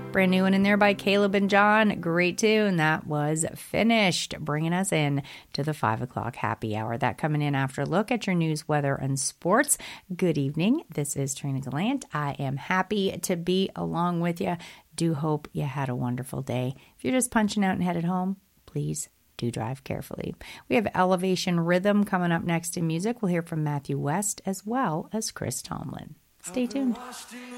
Brand new one in there by Caleb and John. Great tune. That was Finished, bringing us in to the 5 o'clock happy hour. That coming in after a look at your news, weather, and sports. Good evening. This is Trina Gallant. I am happy to be along with you. Do hope you had a wonderful day. If you're just punching out and headed home, please do drive carefully. We have Elevation Rhythm coming up next in music. We'll hear from Matthew West as well as Chris Tomlin. Stay tuned.